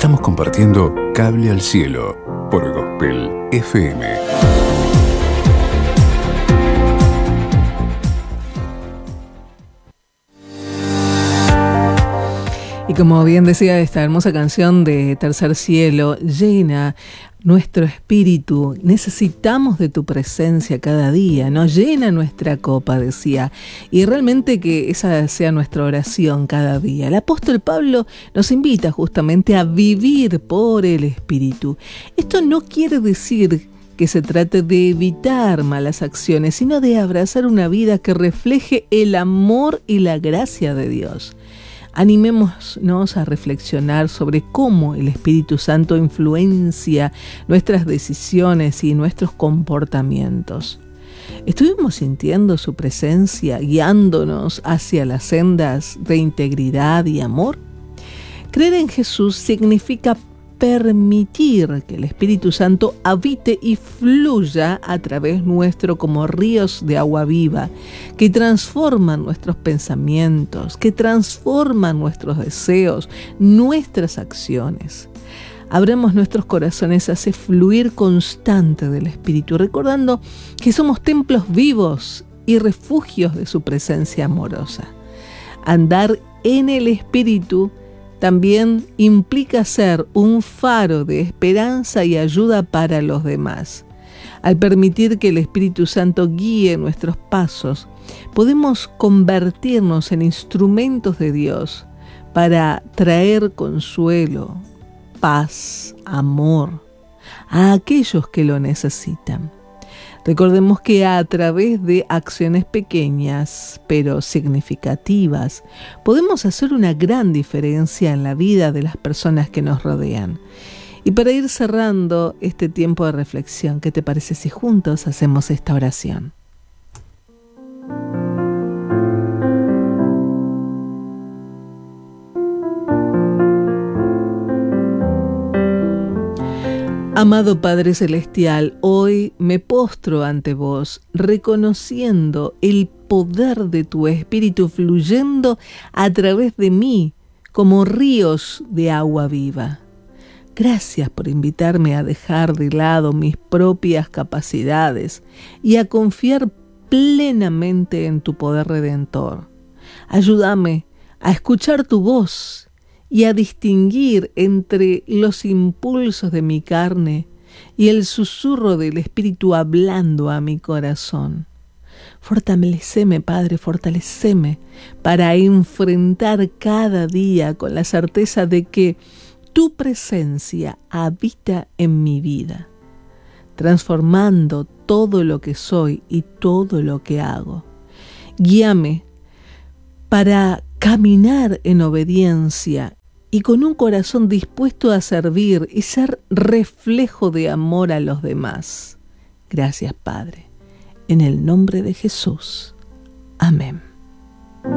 Estamos compartiendo Cable al Cielo por Gospel FM. Y como bien decía esta hermosa canción de Tercer Cielo, llena nuestro espíritu, necesitamos de tu presencia cada día, ¿no? Llena nuestra copa, decía, y realmente que esa sea nuestra oración cada día. El apóstol Pablo nos invita justamente a vivir por el Espíritu. Esto no quiere decir que se trate de evitar malas acciones, sino de abrazar una vida que refleje el amor y la gracia de Dios. Animémonos a reflexionar sobre cómo el Espíritu Santo influencia nuestras decisiones y nuestros comportamientos. ¿Estuvimos sintiendo su presencia guiándonos hacia las sendas de integridad y amor? Creer en Jesús significa permitir que el Espíritu Santo habite y fluya a través nuestro como ríos de agua viva, que transforman nuestros pensamientos, que transforman nuestros deseos, nuestras acciones. Abramos nuestros corazones a ese fluir constante del Espíritu, recordando que somos templos vivos y refugios de su presencia amorosa. Andar en el Espíritu también implica ser un faro de esperanza y ayuda para los demás. Al permitir que el Espíritu Santo guíe nuestros pasos, podemos convertirnos en instrumentos de Dios para traer consuelo, paz, amor a aquellos que lo necesitan. Recordemos que a través de acciones pequeñas, pero significativas, podemos hacer una gran diferencia en la vida de las personas que nos rodean. Y para ir cerrando este tiempo de reflexión, ¿qué te parece si juntos hacemos esta oración? Amado Padre Celestial, hoy me postro ante vos, reconociendo el poder de tu Espíritu fluyendo a través de mí como ríos de agua viva. Gracias por invitarme a dejar de lado mis propias capacidades y a confiar plenamente en tu poder redentor. Ayúdame a escuchar tu voz y a distinguir entre los impulsos de mi carne y el susurro del Espíritu hablando a mi corazón. Fortaleceme, Padre, fortaleceme para enfrentar cada día con la certeza de que tu presencia habita en mi vida, transformando todo lo que soy y todo lo que hago. Guíame para caminar en obediencia y con un corazón dispuesto a servir y ser reflejo de amor a los demás. Gracias, Padre. En el nombre de Jesús. Amén.